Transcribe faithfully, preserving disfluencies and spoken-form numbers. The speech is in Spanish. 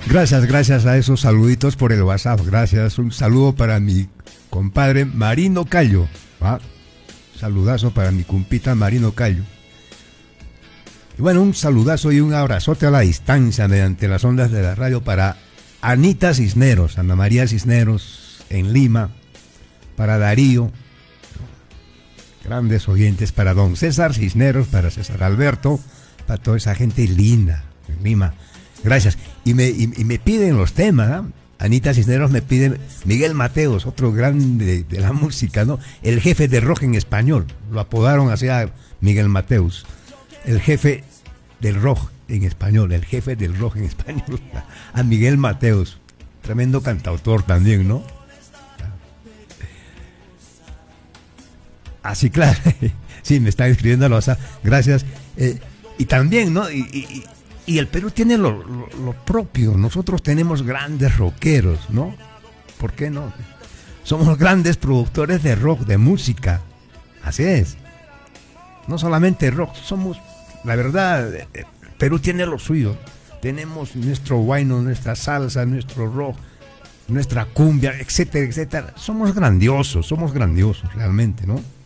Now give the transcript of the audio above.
Gracias, gracias a esos saluditos por el WhatsApp. Gracias. Un saludo para mi compadre Marino Callo. ¿Va? Saludazo para mi compita Marino Callo. Y bueno, un saludazo y un abrazote a la distancia mediante las ondas de la radio para Anita Cisneros, Ana María Cisneros en Lima, para Darío, grandes oyentes, para don César Cisneros, para César Alberto, para toda esa gente linda en Lima. Gracias. Y me, y, y me piden los temas, ¿no? Anita Cisneros me pide Miguel Mateos, otro grande de, de la música, ¿no? El jefe de rock en español, lo apodaron así a Miguel Mateos, el jefe del rock en español, el jefe del rock en español, a Miguel Mateos, tremendo cantautor también, ¿no? Así, claro, sí, me están escribiendo a WhatsApp, gracias. Eh, y también, ¿no? Y, y, y el Perú tiene lo, lo, lo propio, nosotros tenemos grandes rockeros, ¿no? ¿Por qué no? Somos grandes productores de rock, de música, así es. No solamente rock, somos, la verdad, Perú tiene lo suyo. Tenemos nuestro guayno, nuestra salsa, nuestro rock, nuestra cumbia, etcétera, etcétera. Somos grandiosos, somos grandiosos realmente, ¿no?